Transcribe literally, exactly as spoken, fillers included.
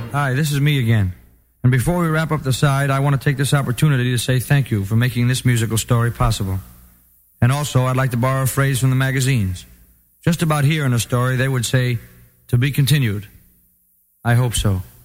Hi, this is me again. And before we wrap up the side, I want to take this opportunity to say thank you for making this musical story possible. And also, I'd like to borrow a phrase from the magazines. Just about here in a story, they would say, to be continued. I hope so.